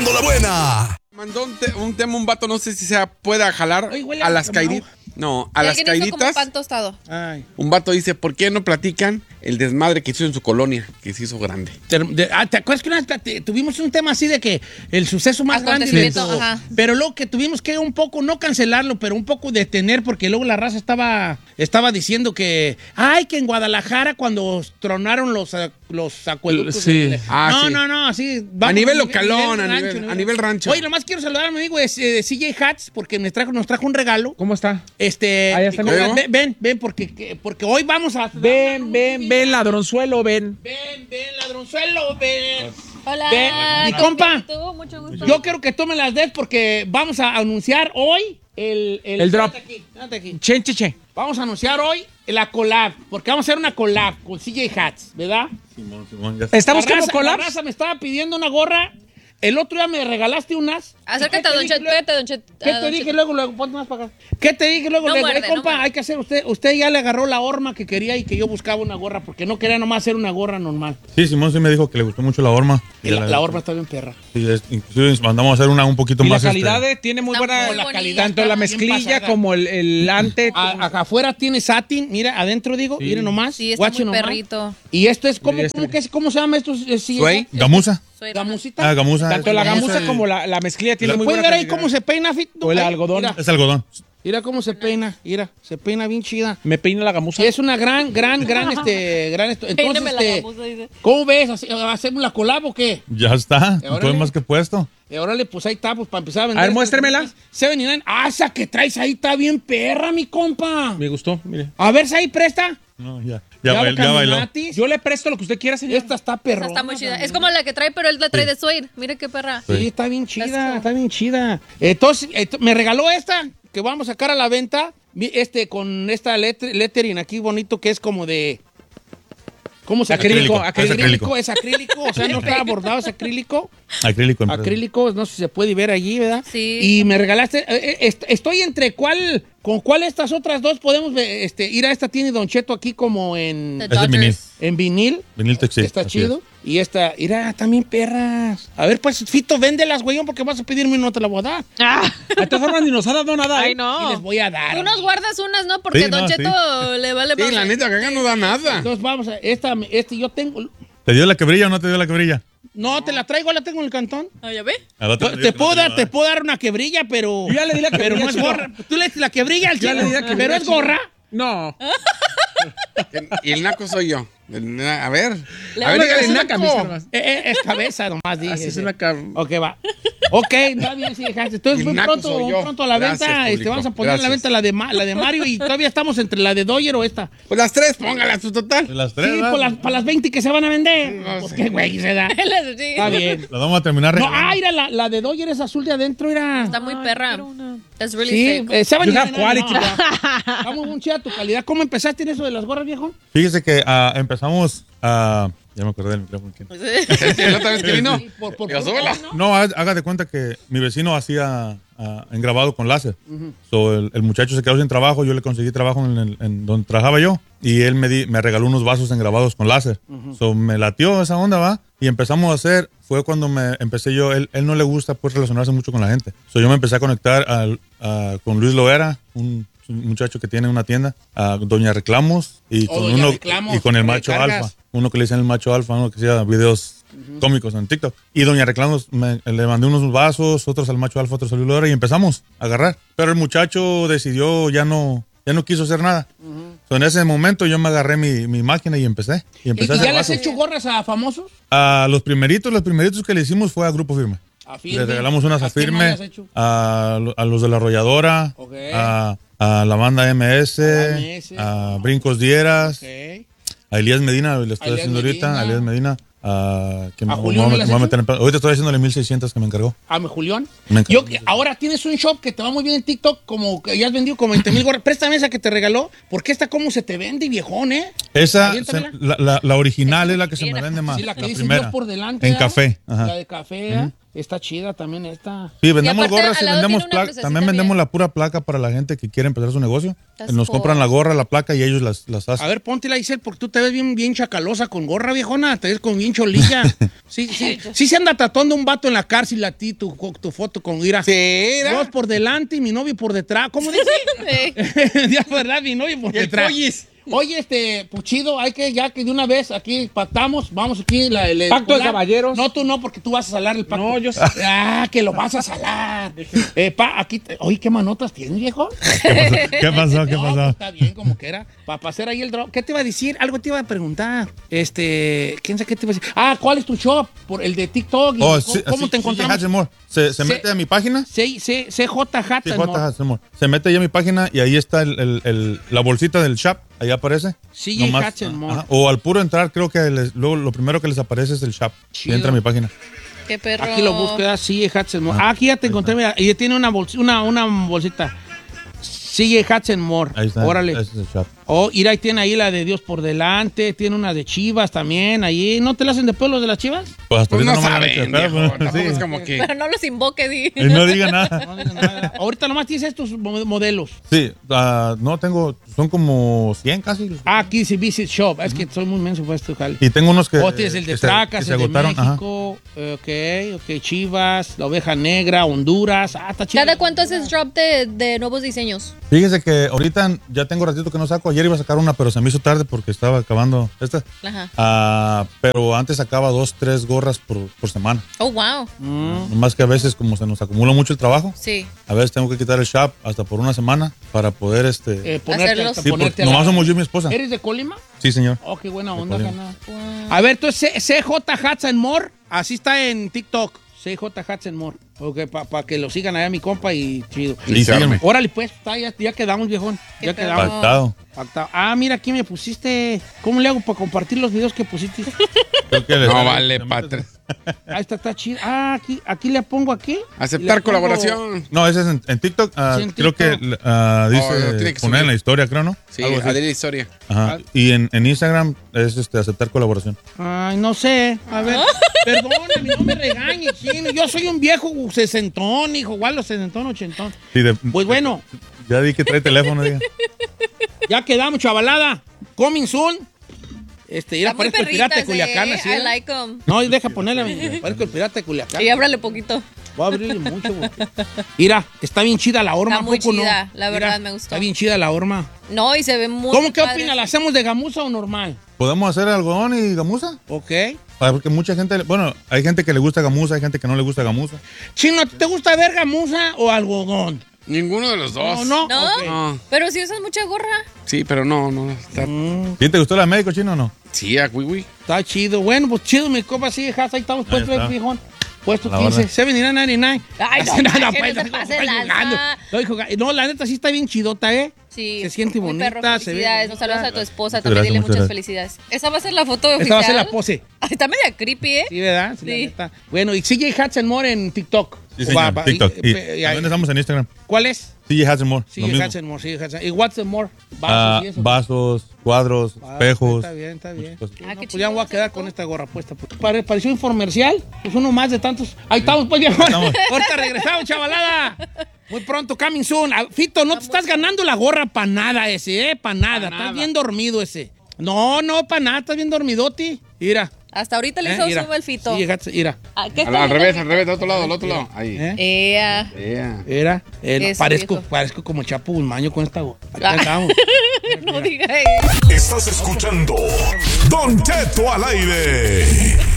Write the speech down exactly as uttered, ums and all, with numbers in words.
echando la buena. Mandó un, te un tema un vato, no sé si se pueda jalar. Ay, huele a a las quemado. caíditas. No, a las Alguien hizo como caíditas. pan tostado. Ay. Un vato dice, ¿por qué no platican el desmadre que hizo en su colonia? Que se hizo grande. Te, de, ah, ¿te acuerdas que una vez te- tuvimos un tema así de que el suceso más grande de Acontecimiento, todo? ajá. Pero luego que tuvimos que un poco, no cancelarlo, pero un poco detener, porque luego la raza estaba, estaba diciendo que, ay, que en Guadalajara cuando tronaron los, eh, los acueductos. Sí. de- Ah, no, sí. no, no, así. A nivel localón, a nivel- a nivel rancho. Oye, nomás quiero saludar a mi amigo de, de C J Hats, porque nos trajo, nos trajo un regalo. ¿Cómo está? Este, Ah, ya está y- luego. ven, ven, ven, porque, que- porque hoy vamos a... Ven, ven, ven, ladronzuelo, ven. Ven, ven, ladronzuelo, ven. Hola. Ven, mi ¿cómo compa. estás tú? Mucho gusto. Yo quiero que tomen las des porque vamos a anunciar hoy el... El drop. Siéntate aquí, siéntate aquí. Che, che, che. Vamos a anunciar hoy la collab, porque vamos a hacer una collab con C J Hats, ¿verdad? ¿Está La buscando raza- La collabs? raza me estaba pidiendo una gorra. El otro día me regalaste unas. Acércate a Don Chet, pégate a Don Chet. ¿Qué a te Don dije Chet. luego, luego? Ponte más para acá. ¿Qué te dije luego, No luego? muerde, Eh, no compa, muerde. hay que hacer usted. Usted ya le agarró la horma que quería y que yo buscaba una gorra, porque no quería nomás hacer una gorra normal. Sí, Simón sí me dijo que le gustó mucho la horma. Y la, la horma está bien perra. Sí, es- inclusive mandamos a hacer una un poquito Y la más. calidad este, de- tiene muy Está buena... muy la bonita. calidad. Tanto la Bien mezclilla pasada. como el, el ante. A- acá afuera tiene satin, mira, adentro digo, miren nomás. Sí, está guache muy nomás. perrito. Y esto es, ¿cómo, Mira este. cómo, que es- cómo se llama esto? Eh, sí, Suey. es- Gamuza. Soy Gamusita. Ah, gamuza. Tanto la es- gamuza es- como la, la mezclilla tiene muy ¿Puede buena ver ahí calidad. cómo se peina, Fit? O el Ahí, algodón. Mira, Es algodón. mira cómo se peina, mira, se peina bien chida. Me peina la gamuza. Y es una gran, gran, gran, este, gran... Esto. Entonces, Peíname la este, gamuza, dice. ¿cómo ves? ¿Hace- ¿Hacemos la collab o qué? Ya está. Órale. Todo más que puesto. Y órale, pues ahí está, pues para empezar a vender. A ver, muéstremela. setenta y nueve. Ah, esa que traes ahí está bien perra, mi compa. Me gustó, mire. A ver si ahí presta. No, ya. Ya, bail- ya bailó. caminatis. Yo le presto lo que usted quiera, señor. Esta está perro. Está muy chida. Es como la que trae, pero él la trae de suede. Mire qué perra. Sí, está bien chida, Let's está bien chida. Entonces, esto- me regaló esta que vamos a sacar a la venta, mi- este con esta letter- lettering aquí bonito que es como de... ¿Cómo se Acrílico, llama? acrílico. acrílico, es acrílico, o sea, no está bordado, es acrílico. Acrílico. empresa. Acrílico, no sé si se puede ver allí, ¿verdad? Sí. Y me regalaste, eh, eh, est- estoy entre cuál, con cuál de estas otras dos podemos eh, este, ir a esta tiene Don Cheto aquí como en, The Es de vinil. Dodgers. en vinil. Vinil textil. Está así chido. Y esta, mira, también perras. A ver, pues, Fito, véndelas, güey, porque vas a pedirme y no te la voy a dar. De todas formas, ni nos ha dado nada. Ay, ¿eh? Y no. les voy a dar. Tú nos guardas unas, ¿no? Porque Sí, Don no, Cheto le vale Sí, más. la neta, que acá no da nada. Entonces vamos a, esta, este yo tengo, ¿Te dio la quebrilla o no te dio la quebrilla? no, te la traigo, la tengo en el cantón. Ah, ¿ya ve? Al otro Te, día puedo la dar, lleva, te ¿eh? puedo dar una quebrilla, pero... Yo ya le di la Pero quebrilla, no es chico. gorra. Tú le diste la quebrilla al Ya chino, le di la quebrilla pero al es chino. gorra. No. Y el naco soy yo. El na- A ver. Le A ver, vamos a dígale, Es una naco. camisa nomás. Eh, eh, es cabeza nomás, dije. Así es una cam- Ok, va. Ok, está bien, sí, dejaste. Entonces, El muy naco pronto, soy muy yo. pronto a la Gracias, venta. Este, público. vamos a poner a la Gracias. venta la de, Ma- la de Mario y todavía estamos entre la de Dodger o esta. Pues las tres, póngalas tu total. Las tres. Sí, ¿verdad? para las, pa' las veinte que se van a vender. No Pues sé. qué güey se da. Sí. Está bien. Las vamos a terminar No, regalando. ah, mira, la, la de Dodger es azul de adentro, mira. Está muy perra. Es really Sí, thick. eh, seven You have ninety-nine, quality, no. Está muy bien chida tu calidad. ¿Cómo empezaste en eso de las gorras, viejo? Fíjese que ah, empezamos a... ya me acordé del micrófono. ¿quién? La otra vez que vino. Sí, por, por, Digo, por- súbela. ¿no? No, haz- haga de cuenta que mi vecino hacía ah, engrabado con láser. So, el, el muchacho se quedó sin trabajo, yo le conseguí trabajo en, el- en donde trabajaba yo y él me, di- me regaló unos vasos engrabados con láser. So, me latió esa onda, ¿va? Y empezamos a hacer, fue cuando me empecé yo, él, él no le gusta pues relacionarse mucho con la gente. So, yo me empecé a conectar al- a- con Luis Loera, un, un muchacho que tiene una tienda, a Doña Reclamos y Oh, con Doña uno Reclamos, y con el ¿me macho cargas? alfa. Uno que le dicen el macho alfa, uno que hacía videos cómicos en TikTok. Y Doña Reclamos me- le mandé unos vasos, otros al macho alfa, otros al Loera y empezamos a agarrar. Pero el muchacho decidió, ya no, ya no quiso hacer nada. So, en ese momento yo me agarré mi, mi máquina y empecé. Y ¿Y, empecé a y hacer ya le has vasos. hecho gorras a famosos? A los primeritos, los primeritos que le hicimos fue a Grupo Firme. A Le regalamos unas a quién más le Firme, has hecho? a, lo- a los de la Arrolladora, Ok. a, a la banda M S, A la M S. a Brincos Dieras, Ok. a Elías Medina, le estoy A Elías haciendo ahorita, Medina. a Elías Medina. A, que me- Julio me- no le has me voy a hecho? meter en pa- ahorita estoy haciéndole mil seiscientos que me encargó. A mi Julián. Me Yo, encanta. ahora tienes un shop que te va muy bien en TikTok, como que ya has vendido como veinte mil gorras. Préstame esa que te regaló, porque esta cómo se te vende, viejón, ¿eh? Esa, Aviéntamela. se- la, la, la original es la que se me vende más. Sí, la que la dice primera. Dios por delante. En ¿ah? café. Ajá. La de café, ¿ah? Está chida también esta. Sí, vendemos aparte, gorras y al lado vendemos tiene una placa. crucecita También vendemos bien. la pura placa para la gente que quiere empezar su negocio. That's Nos cool. compran la gorra, la placa y ellos las, las hacen. A ver, póntela, Isel, porque tú te ves bien, bien chacalosa con gorra, viejona. Te ves con bien cholilla. Sí, sí. Sí se anda tratando un vato en la cárcel a ti, tu, tu foto con ira. Sí, era. Dos por delante y mi novio por detrás. ¿Cómo dice? Sí. Ya, ¿verdad? Mi novio por Y el detrás. pollis. Oye, este, Puchido, hay que, ya que de una vez aquí pactamos, vamos aquí. La, el- Pacto de la- caballeros. No, tú no, porque tú vas a salar el pacto. No, yo sí. Ah, que lo vas a salar. Eh, pa, aquí, te- oye, ¿qué manotas tienes, viejo? ¿Qué pasó? ¿Qué No, pues, pasó? está bien, como que era. Para hacer ahí el drop. ¿Qué te iba a decir? Algo te iba a preguntar. Este, ¿quién sabe qué te iba a decir? Ah, ¿cuál es tu shop? Por el de TikTok. y Oh, ¿Cómo, sí, cómo sí, te sí, encontramos? Hats and More. Se, se Sí. mete a mi página. C, C, C J Hats Sí, and J More. Hats and More. Se mete ya a mi página y ahí está el, el- el- la bolsita del shop. Ahí aparece. C J Nomás, Hats and More. ajá. O al puro entrar, creo que les- luego lo primero que les aparece es el shop. Chido. Y entra a mi página. Qué perro. Aquí lo buscas, C J Hats and More. Ah, aquí ya te encontré, mira. Y tiene una, bols- una, una bolsita. C J Hats and More. Ahí está. Órale. Ese es el shop. Oh, mira, ahí tiene ahí la de Dios por delante. Tiene una de Chivas también. Ahí. ¿No te la hacen de pueblos de las Chivas? Pues hasta Pues no ahorita me han hecho de saben, pedo, viejo. pero- Tampoco sí. es como que... Pero no los invoque, di. Y no diga nada. No digas nada. Ahorita nomás tienes estos mo- modelos. Sí, ah, no tengo, son como cien casi. Ah, aquí dice Visit Shop. Es que soy muy menso para esto, jale. Y tengo unos que. Oh, tienes el de que se- Tracas, que se el de agotaron. Ajá. México. Ok, ok. Chivas, la oveja negra, Honduras. Ah, está chido. ¿Cada cuánto haces drop de, de nuevos diseños? Fíjese que ahorita ya tengo ratito que no saco. Ayer iba a sacar una, pero se me hizo tarde porque estaba acabando esta. Ajá. Ah, pero antes sacaba dos, tres gorras por, por semana. Oh, wow. Más que a veces, como se nos acumula mucho el trabajo, Sí. a veces tengo que quitar el shop hasta por una semana para poder este. Eh, ponerte, Hacerlos. sí, ponerte porque a la- nomás somos yo y mi esposa. ¿Eres de Colima? Sí, señor. Oh, qué buena onda, Colima. carnal. A ver, entonces C J Hats and More, así está en TikTok. C J Hats and More. Ok, para que lo sigan allá mi compa y chido. Y síganme. Órale, pues, está, ya, ya quedamos, viejón. Qué Ya perro. quedamos. Pactado. Pactado. Ah, mira, aquí me pusiste. ¿Cómo le hago para compartir los videos que pusiste? Creo que le- No vale, patre. Ahí está, está chido. Ah, aquí, aquí le pongo aquí. Aceptar Le pongo- colaboración. No, ese es en, en TikTok. ah, Sí, en creo TikTok. que ah, dice Oh, lo tiene que poner subir. en la historia, creo, ¿no? Sí, Algo así. Adriana Historia. Ajá. Y en, en Instagram es este, aceptar colaboración. Ay, no sé. A ver, perdóname, no me regañes, chino. Yo soy un viejo sesentón, hijo. Igual los sesentón, ochentón. Sí, de- Pues bueno, Ya di que trae teléfono, diga. ya quedamos, chavalada. Coming soon. Este, ir a Están muy parezco el pirata de perritas, Culiacán, eh. así. I ¿eh? like 'em. No, y deja ponerle, parezco el pirata de Culiacán. Y ábrale poquito. Voy a abrirle mucho, güey. Mira, está bien chida la horma, Está muy ¿a poco chida, no? la Mira, verdad, me gustó. Está bien chida la horma. No, y se ve muy ¿Cómo qué padre. opina? ¿La hacemos de gamuza o normal? ¿Podemos hacer algodón y gamuza? Ok. Ah, porque mucha gente, bueno, hay gente que le gusta gamuza, hay gente que no le gusta gamuza. Chino, ¿te gusta ver gamuza o algodón? Ninguno de los dos. No, no. ¿No? Ok. No. Pero si usas mucha gorra. Sí, pero no, no. Está... Mm, ¿Sí te gustó la médico chino o no? Sí, a Wiwi. está chido. Bueno, pues chido, mi copa, sí, hijas. Ahí estamos puestos, está. viejón. Puesto La quince, verdad. setenta y nueve noventa y nueve. Ay, no, Así, manches, no pues, se estoy pase jugando. lanza. Estoy jugando. No, la neta sí está bien chidota, ¿eh? Sí. Se siente muy bonita, perro, se ve felicidades. bonita. Nos saludas a tu esposa. Muchas También gracias, dile muchas muchas gracias. felicidades. Esa va a ser la foto oficial. Esta va a ser la pose. Ay, está media creepy, ¿eh? Sí, ¿verdad? Sí, la Sí. neta. Bueno, y C J Hats and More en TikTok. Sí, O va- señor, va- TikTok. y- Y pe- y- también estamos en Instagram. ¿Cuál es? C J Hats and More. C lo J mismo. Hats and More, C J Hats and- ¿Y what's the more? Vasos Ah, y eso. vasos, cuadros, Ah, espejos. Está bien, está bien. muchas cosas. Ah, No, qué pues ya me voy a chido, quedar ¿no? con esta gorra puesta. Pare- pareció infomercial. Pues uno más de tantos. Ahí estamos, pues, viejo. estamos. Ahorita regresamos, chavalada. Muy pronto, coming soon. Ah, Fito, no te estás ganando la gorra para nada ese, ¿eh? Para nada. Pa' Estás nada. bien dormido ese. No, no, para nada. Estás bien dormidoti. Mira. Hasta ahorita le eh, hizo mira. sube el fito. Sí, Hats- mira. Ah, ¿qué Al, está al viendo? revés, al revés, del otro lado, del otro lado. Ahí. ¿Eh? Ea. Yeah. Mira. Eh, no, Eso, parezco, viejo. parezco como Chapo Guzmaño con esta gorra. Aquí Ah. estamos. No diga eso. Estás escuchando Don Cheto al aire.